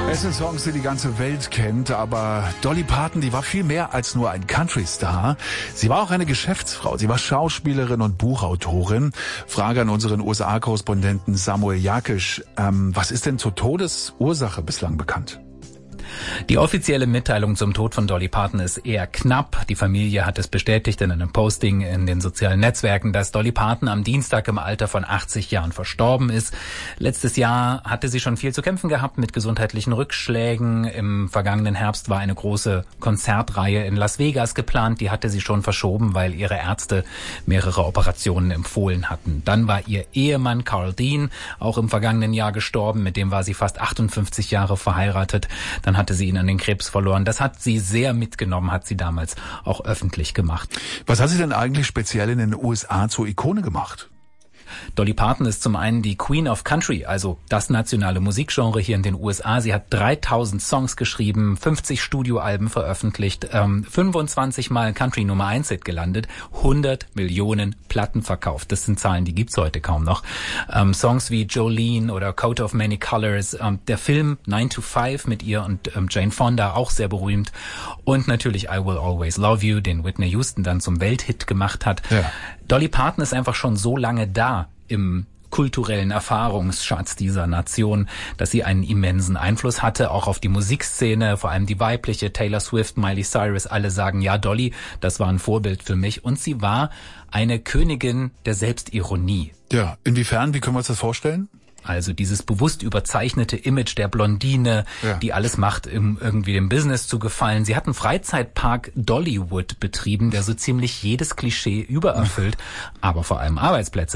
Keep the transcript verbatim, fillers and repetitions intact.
Es sind Songs, die die ganze Welt kennt, aber Dolly Parton, die war viel mehr als nur ein Country-Star. Sie war auch eine Geschäftsfrau. Sie war Schauspielerin und Buchautorin. Frage an unseren U S A-Korrespondenten Samuel Jakisch. Ähm, was ist denn zur Todesursache bislang bekannt? Die offizielle Mitteilung zum Tod von Dolly Parton ist eher knapp. Die Familie hat es bestätigt in einem Posting in den sozialen Netzwerken, dass Dolly Parton am Dienstag im Alter von achtzig Jahren verstorben ist. Letztes Jahr hatte sie schon viel zu kämpfen gehabt mit gesundheitlichen Rückschlägen. Im vergangenen Herbst war eine große Konzertreihe in Las Vegas geplant. Die hatte sie schon verschoben, weil ihre Ärzte mehrere Operationen empfohlen hatten. Dann war ihr Ehemann Carl Dean auch im vergangenen Jahr gestorben. Mit dem war sie fast achtundfünfzig Jahre verheiratet. Dann hatte sie ihn an den Krebs verloren. Das hat sie sehr mitgenommen, hat sie damals auch öffentlich gemacht. Was hat sie denn eigentlich speziell in den U S A zur Ikone gemacht? Dolly Parton ist zum einen die Queen of Country, also das nationale Musikgenre hier in den U S A. Sie hat dreitausend Songs geschrieben, fünfzig Studioalben veröffentlicht, ähm, fünfundzwanzig Mal Country Nummer eins Hit gelandet, hundert Millionen Platten verkauft. Das sind Zahlen, die gibt's heute kaum noch. Ähm, Songs wie Jolene oder Coat of Many Colors, ähm, der Film nine to five mit ihr und ähm, Jane Fonda, auch sehr berühmt. Und natürlich I Will Always Love You, den Whitney Houston dann zum Welthit gemacht hat. Ja. Dolly Parton ist einfach schon so lange da im kulturellen Erfahrungsschatz dieser Nation, dass sie einen immensen Einfluss hatte, auch auf die Musikszene, vor allem die weibliche, Taylor Swift, Miley Cyrus, alle sagen, ja, Dolly, das war ein Vorbild für mich. Und sie war eine Königin der Selbstironie. Ja, inwiefern, wie können wir uns das vorstellen? Also dieses bewusst überzeichnete Image der Blondine, ja, die alles macht, um irgendwie dem Business zu gefallen. Sie hat einen Freizeitpark Dollywood betrieben, der so ziemlich jedes Klischee übererfüllt, aber vor allem Arbeitsplätze